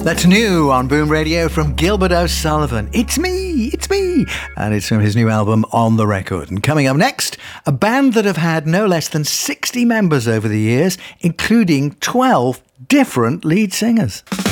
That's new on Boom Radio from Gilbert O'Sullivan. It's me. And it's from his new album, On the Record. And coming up next, a band that have had no less than 60 members over the years, including 12 different lead singers.